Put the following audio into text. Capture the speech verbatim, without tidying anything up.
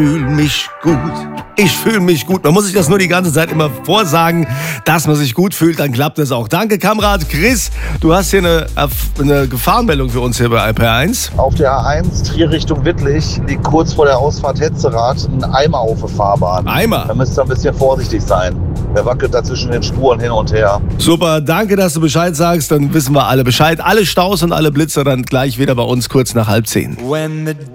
Fühl mich gut. Ich fühle mich gut. Man muss sich das nur die ganze Zeit immer vorsagen, dass man sich gut fühlt, dann klappt das auch. Danke, Kamerad Chris. Du hast hier eine, eine Gefahrenmeldung für uns hier bei I P eins. Auf der A eins Trier Richtung Wittlich liegt kurz vor der Ausfahrt Hetzerath ein Eimer auf der Fahrbahn. Eimer? Da müsst ihr ein bisschen vorsichtig sein. Der wackelt da zwischen den Spuren hin und her. Super, danke, dass du Bescheid sagst. Dann wissen wir alle Bescheid. Alle Staus und alle Blitzer dann gleich wieder bei uns kurz nach halb zehn.